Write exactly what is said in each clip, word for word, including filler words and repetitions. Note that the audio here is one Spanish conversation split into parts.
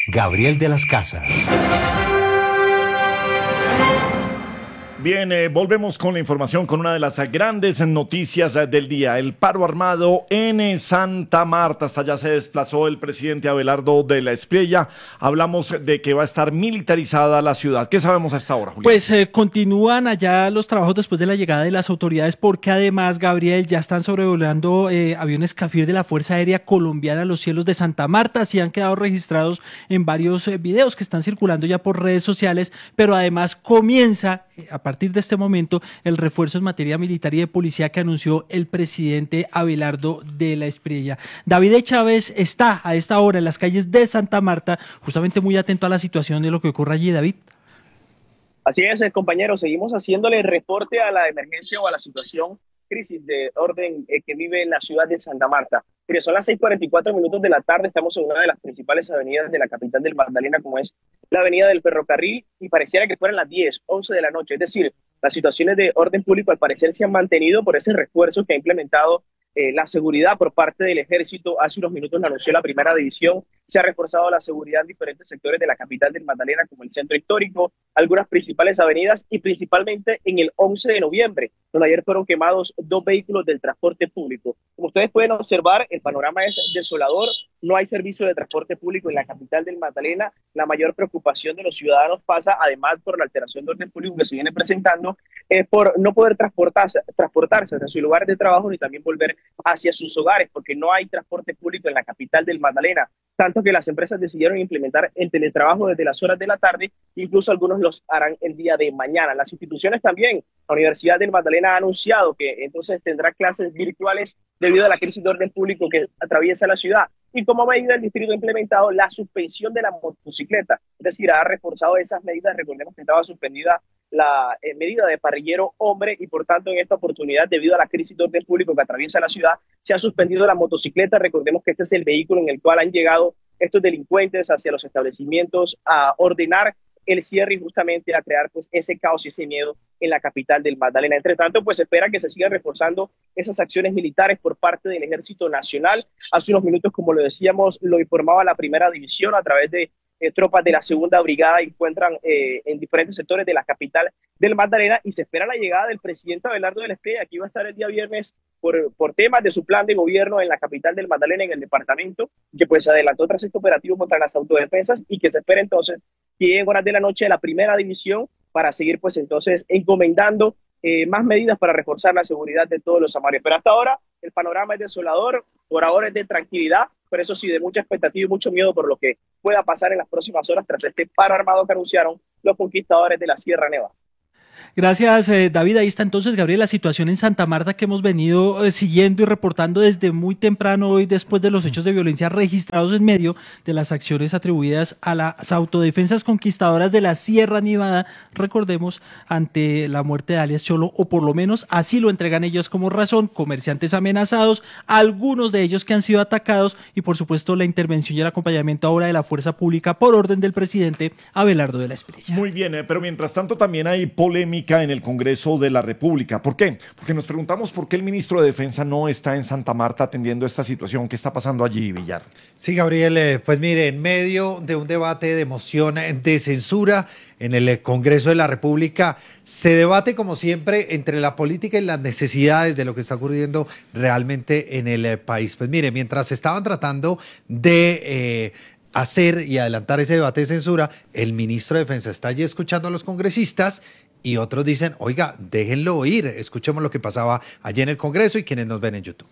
Gabriel de las Casas. Bien, eh, volvemos con la información, con una de las grandes noticias eh, del día. El paro armado en Santa Marta. Hasta allá se desplazó el presidente Abelardo de la Espriella. Hablamos de que va a estar militarizada la ciudad. ¿Qué sabemos a esta hora, Julián? Pues eh, continúan allá los trabajos después de la llegada de las autoridades, porque además, Gabriel, ya están sobrevolando eh, aviones Cafir de la Fuerza Aérea Colombiana a los cielos de Santa Marta. Así han quedado registrados en varios eh, videos que están circulando ya por redes sociales, pero además comienza eh, a partir A partir de este momento, el refuerzo en materia militar y de policía que anunció el presidente Abelardo de la Espriella. David Chávez está a esta hora en las calles de Santa Marta, justamente muy atento a la situación de lo que ocurre allí, David. Así es, compañeros, seguimos haciéndole reporte a la emergencia o a la situación crisis de orden eh, que vive en la ciudad de Santa Marta. Mire, son las seis cuarenta y cuatro minutos de la tarde, estamos en una de las principales avenidas de la capital del Magdalena, como es la avenida del Ferrocarril, y pareciera que fueran las diez, once de la noche, es decir, las situaciones de orden público al parecer se han mantenido por ese refuerzo que ha implementado eh, la seguridad por parte del ejército. Hace unos minutos lo anunció la primera división, se ha reforzado la seguridad en diferentes sectores de la capital del Magdalena, como el centro histórico, algunas principales avenidas y principalmente en el once de noviembre, donde ayer fueron quemados dos vehículos del transporte público. Como ustedes pueden observar, el panorama es desolador, no hay servicio de transporte público en la capital del Magdalena. La mayor preocupación de los ciudadanos pasa, además por la alteración de orden público que se viene presentando, eh, por no poder transportarse, transportarse hacia su lugar de trabajo ni también volver hacia sus hogares, porque no hay transporte público en la capital del Magdalena, tanto que las empresas decidieron implementar el teletrabajo desde las horas de la tarde, incluso algunos los harán el día de mañana. Las instituciones también, la Universidad del Magdalena ha anunciado que entonces tendrá clases virtuales debido a la crisis de orden público que atraviesa la ciudad. Y como medida, el distrito ha implementado la suspensión de la motocicleta, es decir, ha reforzado esas medidas. Recordemos que estaba suspendida la eh, medida de parrillero hombre y por tanto en esta oportunidad, debido a la crisis de orden público que atraviesa la ciudad, se ha suspendido la motocicleta. Recordemos que este es el vehículo en el cual han llegado estos delincuentes hacia los establecimientos a ordenar el cierre y justamente a crear pues ese caos y ese miedo en la capital del Magdalena. Entre tanto, pues se espera que se sigan reforzando esas acciones militares por parte del Ejército Nacional. Hace unos minutos, como lo decíamos, lo informaba la primera división a través de eh, tropas de la segunda brigada, encuentran eh, en diferentes sectores de la capital del Magdalena, y se espera la llegada del presidente Abelardo de la Espriella. Aquí va a estar el día viernes por, por temas de su plan de gobierno en la capital del Magdalena, en el departamento, que pues adelantó tras este operativo contra las autodefensas, y que se espera entonces que lleguen horas de la noche a la primera división para seguir pues entonces encomendando eh, más medidas para reforzar la seguridad de todos los amarios. Pero hasta ahora el panorama es desolador, por ahora es de tranquilidad, pero eso sí, de mucha expectativa y mucho miedo por lo que pueda pasar en las próximas horas tras este paro armado que anunciaron los conquistadores de la Sierra Nevada. Gracias, eh, David. Ahí está entonces, Gabriel, la situación en Santa Marta que hemos venido eh, siguiendo y reportando desde muy temprano hoy, después de los hechos de violencia registrados en medio de las acciones atribuidas a las autodefensas conquistadoras de la Sierra Nevada, recordemos, ante la muerte de alias Cholo, o por lo menos así lo entregan ellos como razón: comerciantes amenazados, algunos de ellos que han sido atacados, y por supuesto la intervención y el acompañamiento ahora de la fuerza pública por orden del presidente Abelardo de la Espriella. Muy bien, eh, pero mientras tanto también hay polémica en el Congreso de la República. ¿Por qué? Porque nos preguntamos por qué el ministro de Defensa no está en Santa Marta atendiendo esta situación. ¿Qué está pasando allí, Villar? Sí, Gabriel, eh, pues mire, en medio de un debate de moción de censura en el Congreso de la República, se debate como siempre entre la política y las necesidades de lo que está ocurriendo realmente en el eh, país. Pues mire, mientras estaban tratando de eh, hacer y adelantar ese debate de censura, el ministro de Defensa está allí escuchando a los congresistas, y otros dicen, oiga, déjenlo oír, escuchemos lo que pasaba allí en el Congreso y quienes nos ven en YouTube.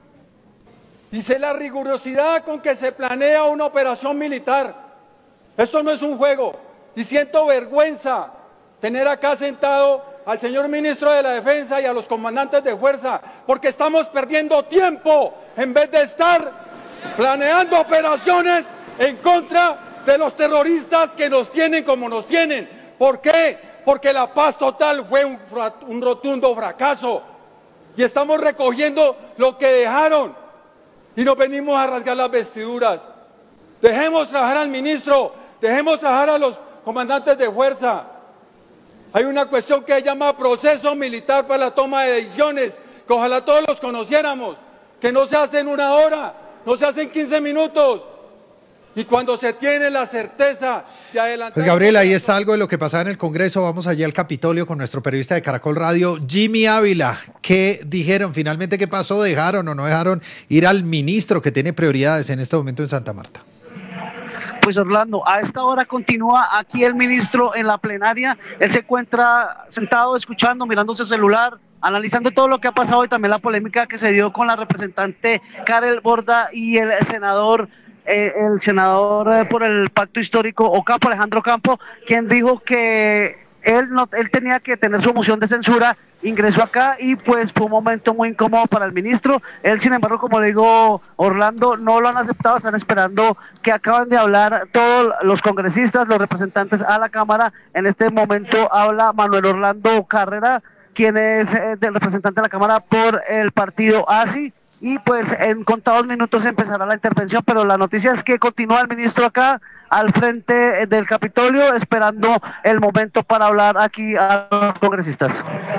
Dice la rigurosidad con que se planea una operación militar. Esto no es un juego, y siento vergüenza tener acá sentado al señor ministro de la Defensa y a los comandantes de fuerza, porque estamos perdiendo tiempo en vez de estar planeando operaciones en contra de los terroristas que nos tienen como nos tienen. ¿Por qué? Porque la paz total fue un, un rotundo fracaso, y estamos recogiendo lo que dejaron y nos venimos a rasgar las vestiduras. Dejemos trabajar al ministro, dejemos trabajar a los comandantes de fuerza. Hay una cuestión que se llama proceso militar para la toma de decisiones, que ojalá todos los conociéramos, que no se hace en una hora, no se hace en quince minutos. Y cuando se tiene la certeza de adelantar... Pues Gabriel, ahí está algo de lo que pasaba en el Congreso. Vamos allí al Capitolio con nuestro periodista de Caracol Radio, Jimmy Ávila. ¿Qué dijeron? Finalmente, ¿qué pasó? ¿Dejaron o no dejaron ir al ministro que tiene prioridades en este momento en Santa Marta? Pues Orlando, a esta hora continúa aquí el ministro en la plenaria. Él se encuentra sentado escuchando, mirando su celular, analizando todo lo que ha pasado y también la polémica que se dio con la representante Karel Borda y el senador eh, el senador eh, por el pacto histórico Ocampo, Alejandro Campo, quien dijo que él no él tenía que tener su moción de censura. Ingresó acá y pues fue un momento muy incómodo para el ministro. Él, sin embargo, como le digo, Orlando, no lo han aceptado, están esperando que acaban de hablar todos los congresistas, los representantes a la Cámara. En este momento habla Manuel Orlando Carrera, quien es eh, el representante de la Cámara por el partido A S I, y pues en contados minutos empezará la intervención, pero la noticia es que continúa el ministro acá al frente del Capitolio esperando el momento para hablar aquí a los congresistas.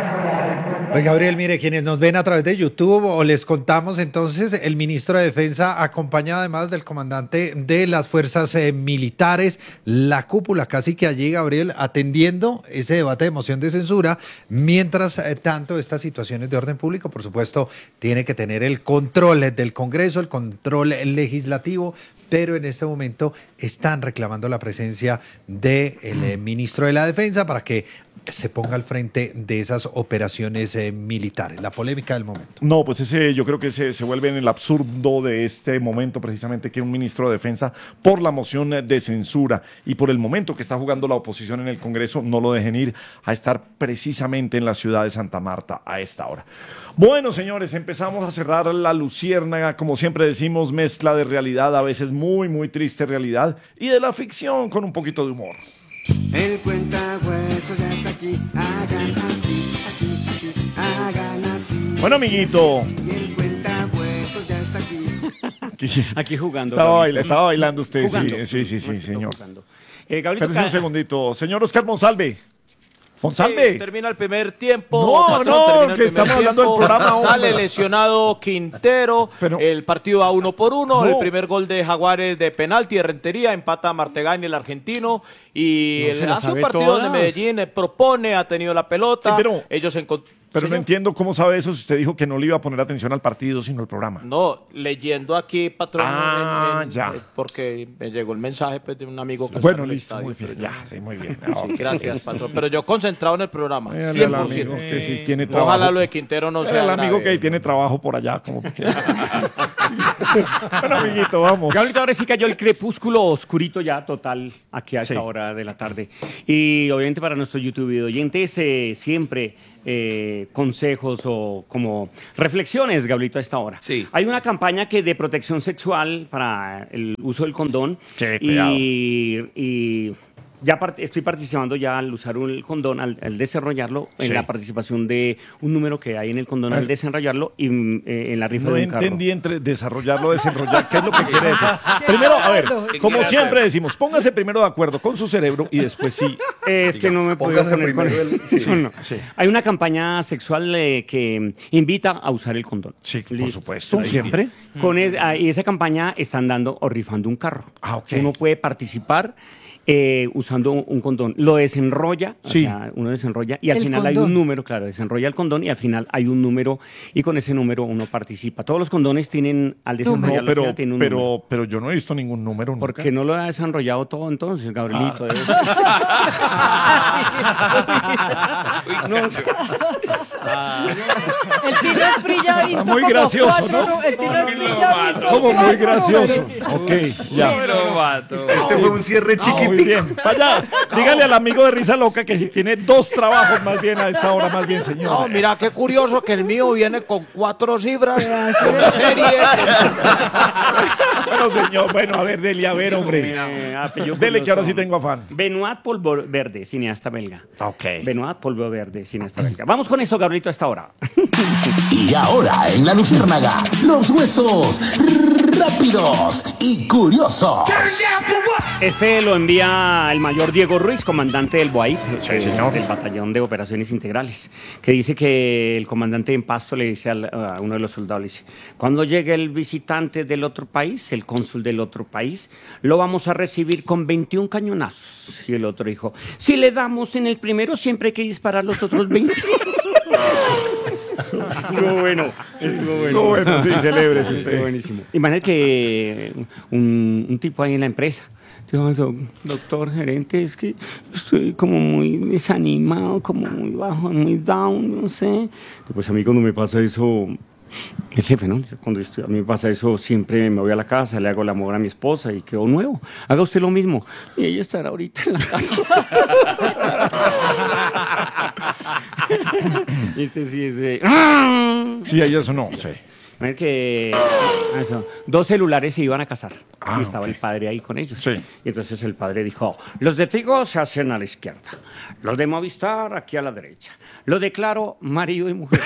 Pues Gabriel, mire, quienes nos ven a través de YouTube o les contamos entonces, el ministro de Defensa acompañado además del comandante de las fuerzas eh, militares, la cúpula casi que allí, Gabriel, atendiendo ese debate de moción de censura, mientras eh, tanto estas situaciones de orden público, por supuesto, tiene que tener el control del Congreso, el control legislativo, pero en este momento están reclamando la presencia del eh, ministro de la Defensa para que se ponga al frente de esas operaciones eh, militares, la polémica del momento. No, pues ese yo creo que se, se vuelve en el absurdo de este momento precisamente que un ministro de Defensa por la moción de censura y por el momento que está jugando la oposición en el Congreso no lo dejen ir a estar precisamente en la ciudad de Santa Marta a esta hora. Bueno, señores, empezamos a cerrar la luciérnaga, como siempre decimos, mezcla de realidad, a veces muy, muy triste realidad, y de la ficción con un poquito de humor. El cuentahuesos ya está aquí, hagan así, así, así, hagan así. Bueno, amiguito. Y el cuentahuesos ya está aquí. Aquí jugando. Estaba, baila, estaba bailando usted, Jugando. sí, sí, sí, sí, señor. Eh, Gabrielito, Espérese un segundito. Señor Oscar Monsalve. Monsalve. Sí, termina el primer tiempo. No, patrón, no, termina el que primer estamos hablando tiempo. del programa, hombre. Sale lesionado Quintero. Pero- el partido a uno por uno. No. El primer gol de Jaguares de penalti de Rentería. Empata Martegani, el argentino. Y No el, se la hace un sabe partido todas. donde Medellín eh, propone, ha tenido la pelota. Sí, pero- Ellos encont- Pero no Señor. entiendo cómo sabe eso si usted dijo que no le iba a poner atención al partido, sino al programa. No, leyendo aquí, patrón. Ah, en- en- ya. eh, Porque me llegó el mensaje pues, de un amigo que Bueno, está en el listo, estadio, muy bien. pero Ya, yo- sí, muy bien. Sí, gracias, patrón. Pero yo concentrado en el programa. Dígale al cien por amigo ciento. que si tiene trabajo. Ojalá lo de Quintero no Dígale sea al amigo grave. que tiene trabajo por allá. Como que- Bueno, amiguito, vamos. Gabrielito, ahora sí cayó el crepúsculo oscurito ya total aquí a esta Sí. hora de la tarde. Y obviamente para nuestros YouTube oyentes eh, siempre eh, consejos o como reflexiones, Gabrielito, a esta hora. Sí. Hay una campaña que de protección sexual para el uso del condón. Sí, cuidado. y, y ya part- estoy participando ya al usar el condón, al, al desarrollarlo, Sí. en la participación de un número que hay en el condón al desarrollarlo y mm, eh, en la rifa No de un carro. entendí entre desarrollarlo, desenrollar. ¿Qué es lo que quiere decir? Primero, a ver, como siempre decimos, póngase primero de acuerdo con su cerebro y después sí. Es que no me puedo póngase poner con primero el- eso. No. sí. Hay una campaña sexual eh, que invita a usar el condón. Sí, por Listo. supuesto, Ahí siempre. viene. Con es- ah, y esa campaña están dando o rifando un carro. Ah, ok. Uno puede participar eh, usando un, un condón. Lo desenrolla, Sí. o sea, uno desenrolla y al El final hay condón. un número, claro, desenrolla el condón y al final hay un número y con ese número uno participa. Todos los condones tienen, al No, desenrollarlo, al pero, final tienen un número. pero, pero yo no he visto ningún número nunca. ¿Por qué no lo ha desenrollado todo entonces, Gabrielito? Debe ser. No, o sea, El Tino Esprilla ha visto Está muy como gracioso, cuatro ¿no? nu- El Tino Esprilla ha visto Como muy cuatro gracioso. números. Ok, ya. Este fue un cierre Ah, muy chiquitico. bien. Vaya, dígale al amigo de Risa Loca que si tiene dos trabajos más bien a esta hora, más bien, señor. No, mira qué curioso que el mío viene con cuatro cifras, con serie. Bueno, señor, bueno, a ver, dele, a ver, hombre. eh, apellido Dele que ahora sí curioso. tengo afán. Benoit Polvoverde, cineasta belga. Ok. Benoit Polvoverde, cineasta belga. Vamos con esto, Gabrielito, a esta hora. Y ahora en la Luciérnaga, los huesos rápidos y curiosos. Este lo envía el mayor Diego Ruiz, comandante del BOAIT, Sí, eh, señor. del Batallón de Operaciones Integrales, que dice que el comandante en Pasto le dice al- a uno de los soldados, le dice, cuando llegue el visitante del otro país, el cónsul del otro país, lo vamos a recibir con veintiún cañonazos. Y el otro dijo, si le damos en el primero, siempre hay que disparar los otros veinte. Estuvo bueno, estuvo bueno. Estuvo bueno, sí, celebre, sí, Estuvo sí. buenísimo. Imagínate que un, un tipo ahí en la empresa dijo, "Do- doctor gerente, es que estoy como muy desanimado, como muy bajo, muy down, no sé. Pues a mí cuando me pasa eso, el jefe, ¿no? Cuando estoy- a mí me pasa eso, siempre me voy a la casa, le hago el amor a mi esposa y quedo nuevo. Haga usted lo mismo. Y ella estará ahorita en la casa. Este sí es... eh, Sí, ahí eso no, sí. A ver que eso, dos celulares se iban a casar Ah, y estaba ok. el padre ahí con ellos. Sí. Y entonces el padre dijo, los de Tigo se hacen a la izquierda, los de Movistar aquí a la derecha. Lo declaro marido y mujer.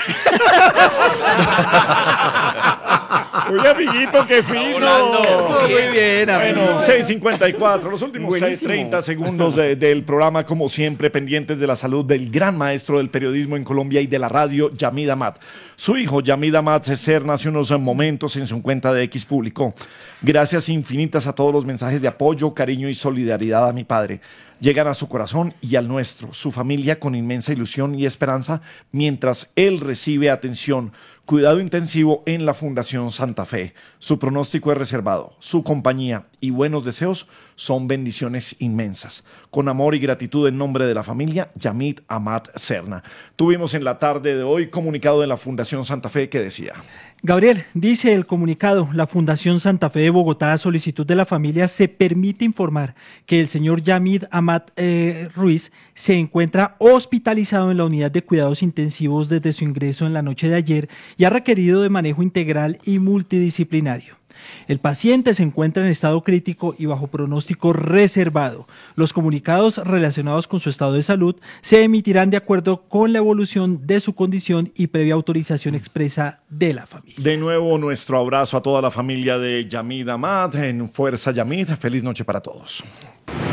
Uy, amiguito, qué fino. Muy bien, Bueno, seis cincuenta y cuatro, los últimos seis, Buenísimo. treinta segundos de- del programa, como siempre, pendientes de la salud del gran maestro del periodismo en Colombia y de la radio, Yamid Amat. Su hijo, Yamid Amat Cerna, hace unos momentos en su cuenta de X publicó: gracias infinitas a todos los mensajes de apoyo, cariño y solidaridad a mi padre. Llegan a su corazón y al nuestro, su familia, con inmensa ilusión y esperanza, mientras él recibe atención, cuidado intensivo en la Fundación Santa Fe. Su pronóstico es reservado, su compañía y buenos deseos son bendiciones inmensas. Con amor y gratitud en nombre de la familia, Yamid Amat Cerna. Tuvimos en la tarde de hoy comunicado de la Fundación Santa Fe que decía: Gabriel, dice el comunicado, la Fundación Santa Fe de Bogotá, a solicitud de la familia, se permite informar que el señor Yamid Amat eh, Ruiz se encuentra hospitalizado en la unidad de cuidados intensivos desde su ingreso en la noche de ayer y ha requerido de manejo integral y multidisciplinario. El paciente se encuentra en estado crítico y bajo pronóstico reservado. Los comunicados relacionados con su estado de salud se emitirán de acuerdo con la evolución de su condición y previa autorización expresa de la familia. de nuevo nuestro abrazo a toda la familia de Yamid Amat. En Fuerza Yamid, feliz noche para todos.